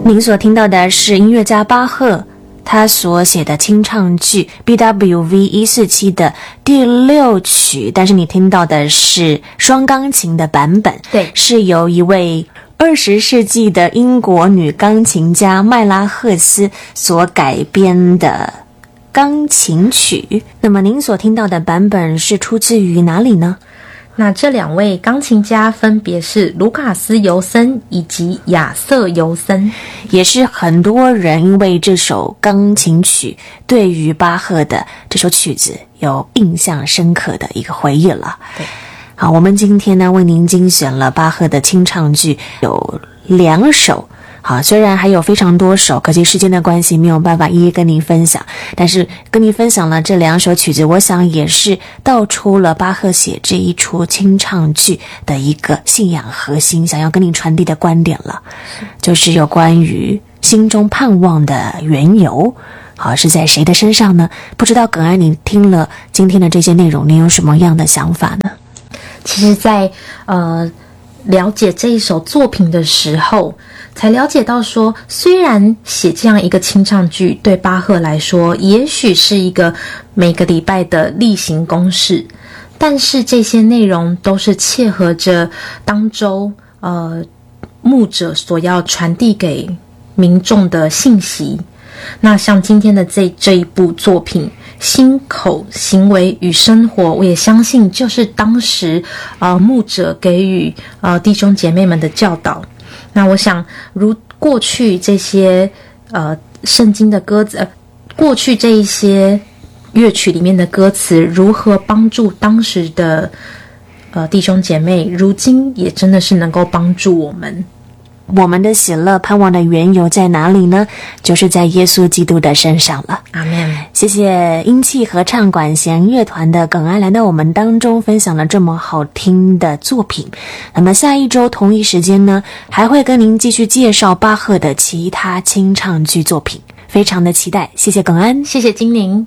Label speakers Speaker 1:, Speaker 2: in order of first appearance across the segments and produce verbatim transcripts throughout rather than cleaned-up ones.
Speaker 1: 您所听到的是音乐家巴赫他所写的清唱剧 B W V 一四七 的第六曲，但是你听到的是双钢琴的版本，
Speaker 2: 对，
Speaker 1: 是由一位二十世纪的英国女钢琴家麦拉赫斯所改编的钢琴曲。那么您所听到的版本是出自于哪里呢？
Speaker 2: 那这两位钢琴家分别是卢卡斯尤森以及亚瑟尤森，
Speaker 1: 也是很多人因为这首钢琴曲对于巴赫的这首曲子有印象深刻的一个回忆了。
Speaker 2: 对，
Speaker 1: 好，我们今天呢为您精选了巴赫的清唱剧有两首。好，虽然还有非常多首，可惜时间的关系没有办法一一跟您分享，但是跟您分享了这两首曲子，我想也是道出了巴赫写这一出清唱剧的一个信仰核心，想要跟您传递的观点了，就是有关于心中盼望的缘由。好，是在谁的身上呢？不知道耿安，你听了今天的这些内容，你有什么样的想法呢？
Speaker 2: 其实在呃了解这一首作品的时候，才了解到说，虽然写这样一个清唱剧对巴赫来说也许是一个每个礼拜的例行公事，但是这些内容都是切合着当周呃牧者所要传递给民众的信息。那像今天的这这一部作品心口行为与生活，我也相信就是当时呃牧者给予呃弟兄姐妹们的教导。那我想如过去这些呃圣经的歌词、呃、过去这一些乐曲里面的歌词如何帮助当时的呃弟兄姐妹，如今也真的是能够帮助我们。
Speaker 1: 我们的喜乐盼望的缘由在哪里呢？就是在耶稣基督的身上了。
Speaker 2: 阿们。
Speaker 1: 谢谢音气合唱管弦乐团的耿安来到我们当中，分享了这么好听的作品。那么下一周同一时间呢，还会跟您继续介绍巴赫的其他清唱剧作品，非常的期待。谢谢耿安，
Speaker 2: 谢谢精灵。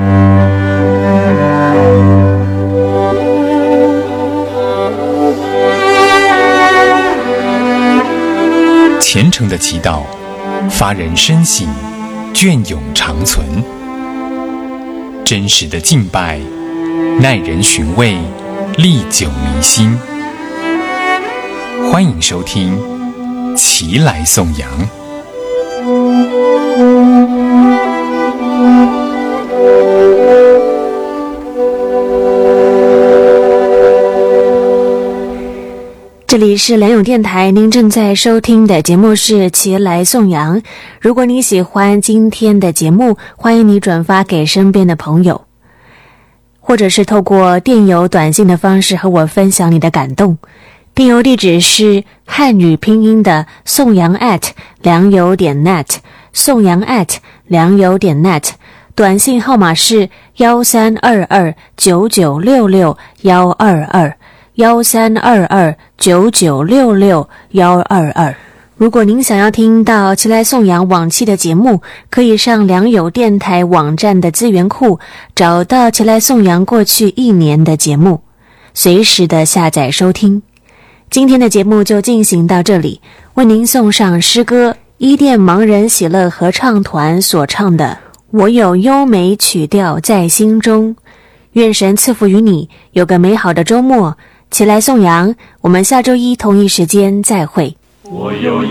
Speaker 3: 虔诚的祈祷，发人深省，隽永长存；真实的敬拜，耐人寻味，历久弥新。欢迎收听《齐来颂扬》。
Speaker 1: 这里是良友电台，您正在收听的节目是《齐来颂扬》。如果你喜欢今天的节目，欢迎你转发给身边的朋友，或者是透过电邮、短信的方式和我分享你的感动。电邮地址是汉语拼音的颂扬 at 良友点 net， 颂扬 at 良友点 net。短信号码是幺三二二九九六六幺二二。幺三二二九九六六幺二二。如果您想要听到齐来颂扬往期的节目，可以上良友电台网站的资源库，找到齐来颂扬过去一年的节目，随时的下载收听。今天的节目就进行到这里，为您送上诗歌伊甸盲人喜乐合唱团所唱的《我有优美曲调在心中》。愿神赐福于你，有个美好的周末。齐来颂扬，我们下周一同一时间再会。
Speaker 4: 我有